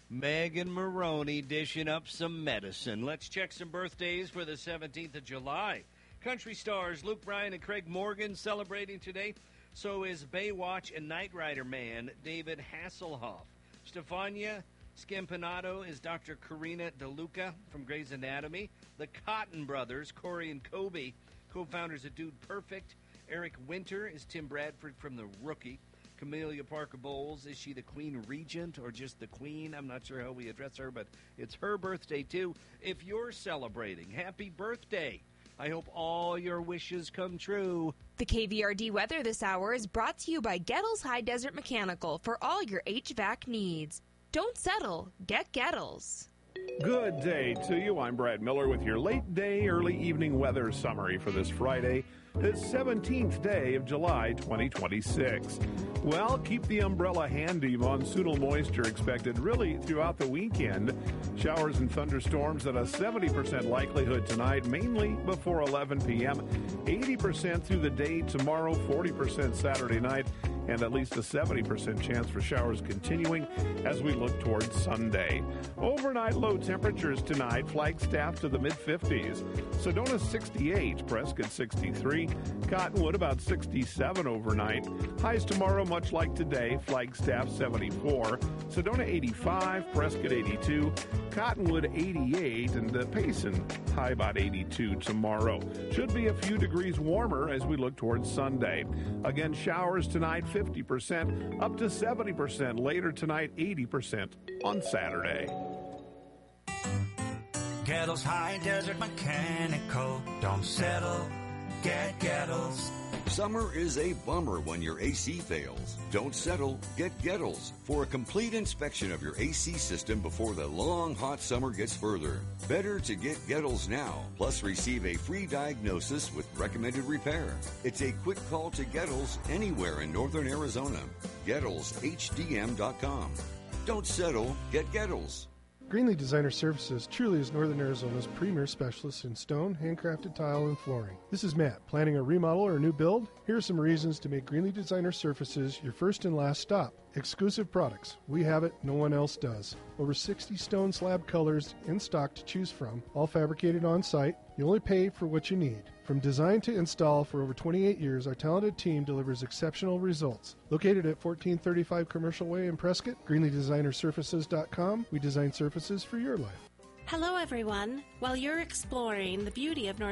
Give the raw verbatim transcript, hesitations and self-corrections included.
Megan Maroney dishing up some medicine. Let's check some birthdays for the seventeenth of July. Country stars Luke Bryan and Craig Morgan celebrating today. So is Baywatch and Knight Rider man David Hasselhoff. Stefania Scampanato is Doctor Karina DeLuca from Grey's Anatomy. The Cotton Brothers, Corey and Kobe, co-founders of Dude Perfect. Eric Winter is Tim Bradford from The Rookie. Camellia Parker Bowles, is she the Queen Regent or just the Queen? I'm not sure how we address her, but it's her birthday too. If you're celebrating, happy birthday. I hope all your wishes come true. The K V R D weather this hour is brought to you by Gettles High Desert Mechanical for all your H V A C needs. Don't settle, get Gettles. Good day to you. I'm Brad Miller with your late day, early evening weather summary for this Friday, the seventeenth day of July, twenty twenty-six. Well, keep the umbrella handy. Monsoonal moisture expected really throughout the weekend. Showers and thunderstorms at a seventy percent likelihood tonight, mainly before eleven p.m., eighty percent through the day tomorrow, forty percent Saturday night, and at least a seventy percent chance for showers continuing as we look towards Sunday. Overnight low temperatures tonight, Flagstaff to the mid-fifties. Sedona sixty-eight, Prescott sixty-three, Cottonwood about sixty-seven overnight. Highs tomorrow much like today, Flagstaff seventy-four, Sedona eighty-five, Prescott eighty-two, Cottonwood eighty-eight, and uh, Payson high about eighty-two tomorrow. Should be a few degrees warmer as we look towards Sunday. Again, showers tonight, fifty percent, up to seventy percent later tonight, eighty percent on Saturday. Gettles High Desert Mechanical. Don't settle, get Gettles. Summer is a bummer when your A C fails. Don't settle, get Gettles for a complete inspection of your A C system before the long, hot summer gets further. Better to get Gettles now, plus receive a free diagnosis with recommended repair. It's a quick call to Gettles anywhere in northern Arizona. Gettles H D M dot com. Don't settle, get Gettles. Greenlee Designer Services truly is Northern Arizona's premier specialist in stone, handcrafted tile, and flooring. This is Matt. Planning a remodel or a new build? Here are some reasons to make Greenlee Designer Services your first and last stop. Exclusive products. We have it, no one else does. Over sixty stone slab colors in stock to choose from, all fabricated on site. You only pay for what you need. From design to install for over twenty-eight years, our talented team delivers exceptional results. Located at fourteen thirty-five Commercial Way in Prescott, Greenlee Designer Surfaces dot com. We design surfaces for your life. Hello, everyone. While you're exploring the beauty of North